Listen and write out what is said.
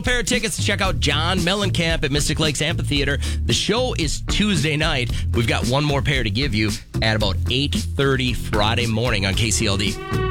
final pair of tickets to check out John Mellencamp at Mystic Lakes Amphitheater. The show is Tuesday night. We've got one more pair to give you at about 8:30 Friday morning on KCLD.